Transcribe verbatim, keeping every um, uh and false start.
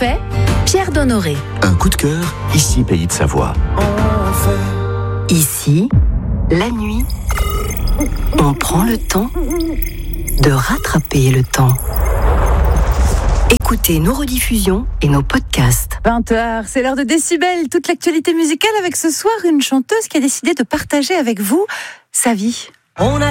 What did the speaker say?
fait Pierre Donnoré. Un coup de cœur, ici Pays de Savoie. Ici, la nuit, on prend le temps de rattraper le temps. Écoutez nos rediffusions et nos podcasts. vingt heures, c'est l'heure de Décibel. Toute l'actualité musicale avec ce soir une chanteuse qui a décidé de partager avec vous sa vie. On a